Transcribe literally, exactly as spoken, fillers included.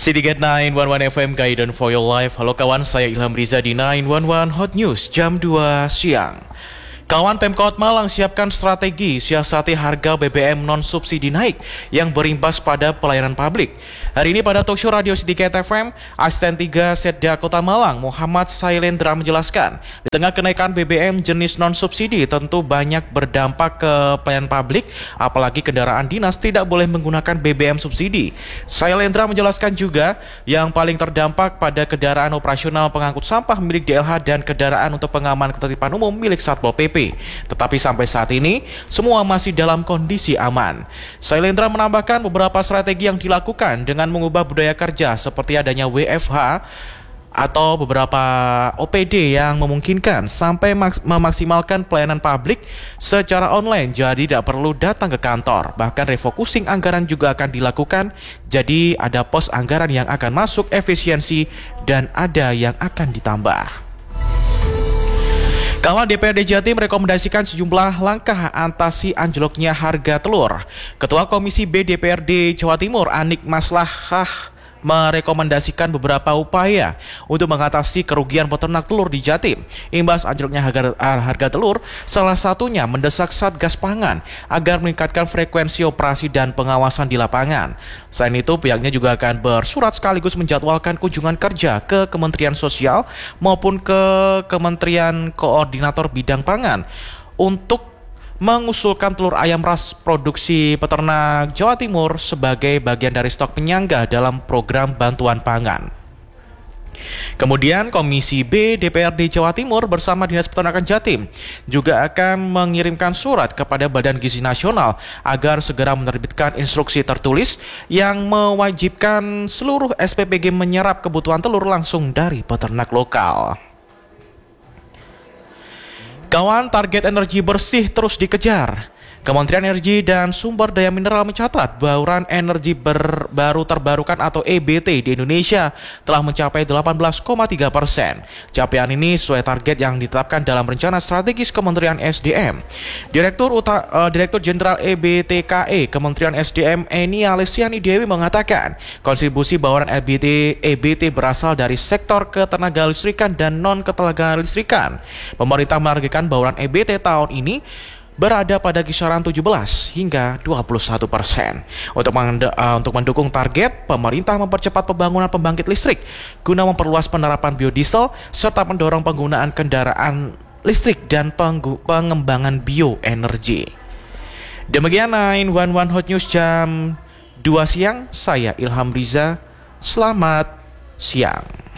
Citiget sembilan satu satu F M Guidance for Your Life. Halo kawan, saya Ilham Riza di sembilan satu satu Hot News jam dua siang. Kawan, Pemkot Malang siapkan strategi siasati harga B B M non-subsidi naik yang berimbas pada pelayanan publik. Hari ini pada talkshow Radio Citiget F M, Asisten tiga Setda Kota Malang, Muhammad Sailendra menjelaskan, di tengah kenaikan B B M jenis non-subsidi tentu banyak berdampak ke pelayanan publik, apalagi kendaraan dinas tidak boleh menggunakan B B M subsidi. Sailendra menjelaskan juga yang paling terdampak pada kendaraan operasional pengangkut sampah milik D L H dan kendaraan untuk pengaman ketertiban umum milik Satpol P P. Tetapi sampai saat ini, semua masih dalam kondisi aman. Sailendra menambahkan beberapa strategi yang dilakukan dengan mengubah budaya kerja seperti adanya W F H atau beberapa O P D yang memungkinkan sampai memaksimalkan pelayanan publik secara online, jadi tidak perlu datang ke kantor. Bahkan refocusing anggaran juga akan dilakukan, jadi ada pos anggaran yang akan masuk efisiensi dan ada yang akan ditambah. Kawan, D P R D Jatim merekomendasikan sejumlah langkah atasi anjloknya harga telur. Ketua Komisi B D P R D Jawa Timur, Anik Maslahah, merekomendasikan beberapa upaya untuk mengatasi kerugian peternak telur di Jatim. Imbas anjloknya harga, harga telur, salah satunya mendesak Satgas Pangan agar meningkatkan frekuensi operasi dan pengawasan di lapangan. Selain itu, pihaknya juga akan bersurat sekaligus menjadwalkan kunjungan kerja ke Kementerian Sosial maupun ke Kementerian Koordinator Bidang Pangan untuk mengusulkan telur ayam ras produksi peternak Jawa Timur sebagai bagian dari stok penyangga dalam program bantuan pangan. Kemudian Komisi B D P R D Jawa Timur bersama Dinas Peternakan Jatim juga akan mengirimkan surat kepada Badan Gizi Nasional agar segera menerbitkan instruksi tertulis yang mewajibkan seluruh S P P G menyerap kebutuhan telur langsung dari peternak lokal. Kawan, target energi bersih terus dikejar. Kementerian Energi dan Sumber Daya Mineral mencatat bauran energi ber, baru terbarukan atau E B T di Indonesia telah mencapai delapan belas koma tiga persen. Capaian ini sesuai target yang ditetapkan dalam rencana strategis Kementerian S D M. Direktur Uta, uh, Direktur Jenderal E B T K E Kementerian S D M Eni Alesiani Dewi mengatakan kontribusi bauran E B T, E B T berasal dari sektor ketenaga listrikan dan non ketenaga listrikan. Pemerintah menargetkan bauran E B T tahun ini berada pada kisaran tujuh belas hingga dua puluh satu persen. Untuk, uh, untuk mendukung target, pemerintah mempercepat pembangunan pembangkit listrik guna memperluas penerapan biodiesel serta mendorong penggunaan kendaraan listrik dan pengembangan bioenergi. Demikian sembilan satu satu Hot News jam dua siang, saya Ilham Riza. Selamat siang.